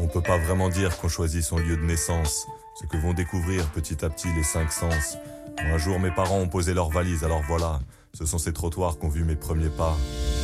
On peut pas vraiment dire qu'on choisit son lieu de naissance, ce que vont découvrir petit à petit les cinq sens. Moi, un jour, mes parents ont posé leurs valises, alors voilà, ce sont ces trottoirs qu'ont vu mes premiers pas.